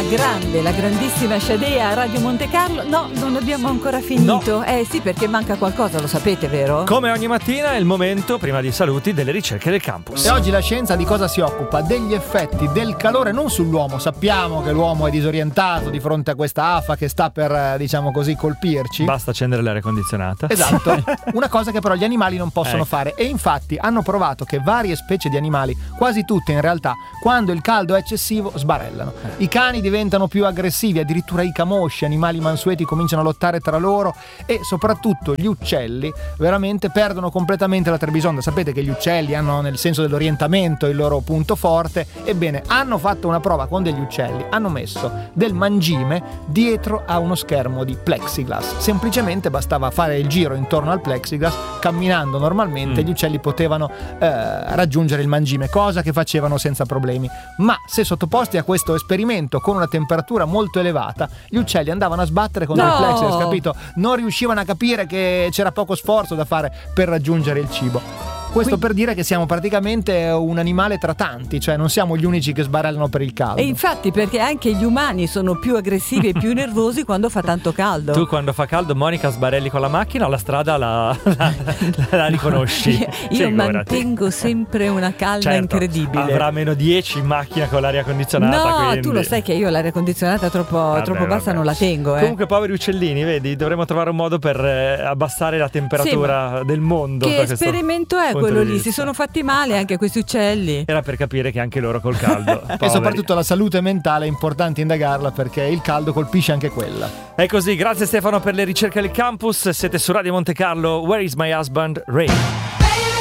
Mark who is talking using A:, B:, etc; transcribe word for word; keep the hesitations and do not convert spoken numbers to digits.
A: grande, la grandissima Shadea a Radio Monte Carlo. No, non abbiamo ancora finito.
B: No.
A: Eh sì, perché manca qualcosa, lo sapete, vero?
B: Come ogni mattina è il momento, prima di saluti, delle ricerche del campus.
C: E oggi la scienza di cosa si occupa? Degli effetti del calore non sull'uomo. Sappiamo che l'uomo è disorientato di fronte a questa afa che sta per, diciamo così, colpirci.
B: Basta accendere l'aria condizionata.
C: Esatto. Una cosa che però gli animali non possono
B: ecco.
C: fare. E infatti hanno provato che varie specie di animali, quasi tutte in realtà, quando il caldo è eccessivo, sbarellano. I cani diventano più aggressivi, addirittura i camosci, animali mansueti, cominciano a lottare tra loro, e soprattutto gli uccelli veramente perdono completamente la trebisonda. Sapete che gli uccelli hanno, nel senso dell'orientamento, il loro punto forte. Ebbene, hanno fatto una prova con degli uccelli, hanno messo del mangime dietro a uno schermo di plexiglass. Semplicemente bastava fare il giro intorno al plexiglass, camminando normalmente, mm. gli uccelli potevano eh, raggiungere il mangime, cosa che facevano senza problemi. Ma se sottoposti a questo esperimento con una temperatura molto elevata, gli uccelli andavano a sbattere contro
A: no.
C: il plexiglass, capito? Non riuscivano a capire che c'era poco sforzo da fare per raggiungere il cibo. Questo per dire che siamo praticamente un animale tra tanti, cioè non siamo gli unici che sbarellano per il caldo.
A: E infatti, perché anche gli umani sono più aggressivi e più nervosi quando fa tanto caldo.
B: Tu quando fa caldo, Monica, sbarelli con la macchina o la strada la, la, la riconosci?
A: Io, io mantengo sempre una calma
B: certo,
A: incredibile.
B: Avrà meno dieci in macchina con l'aria condizionata.
A: No,
B: quindi.
A: tu lo sai che io l'aria condizionata troppo,
B: vabbè,
A: troppo bassa
B: vabbè.
A: non la tengo. Eh.
B: Comunque, poveri uccellini, vedi, dovremmo trovare un modo per eh, abbassare la temperatura sì, del mondo.
A: Che esperimento è quello lì? Si sono fatti male anche questi uccelli.
B: Era per capire che anche loro col caldo.
C: E soprattutto la salute mentale è importante indagarla, perché il caldo colpisce anche quella.
B: È così, grazie Stefano per le ricerche del campus. Siete su Radio Monte Carlo. Where is my husband? Ray.